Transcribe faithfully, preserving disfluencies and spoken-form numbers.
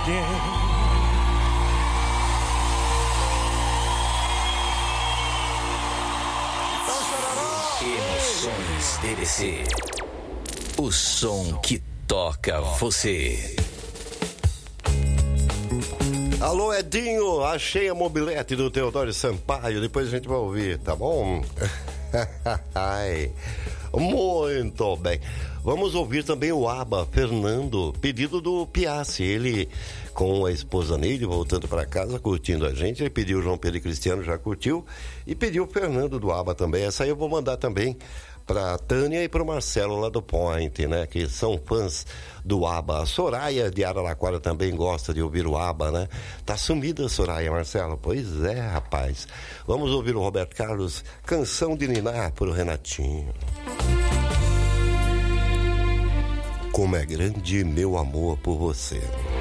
again. Emoções D B C. O som que toca você. Alô, Edinho, achei a mobilete do Teodoro Sampaio, depois a gente vai ouvir, tá bom? Ai, muito bem. Vamos ouvir também o ABBA, Fernando, pedido do Piassi, ele com a esposa Neide voltando para casa, curtindo a gente, ele pediu o João Pedro e Cristiano, já curtiu, e pediu o Fernando do ABBA também. Essa aí eu vou mandar também pra Tânia e pro Marcelo lá do Point, né, que são fãs do ABBA. A Soraya de Araraquara também gosta de ouvir o ABBA, né? Tá sumida a Soraya, Marcelo? Pois é, rapaz. Vamos ouvir o Roberto Carlos, Canção de Niná pro Renatinho. Como é grande meu amor por você.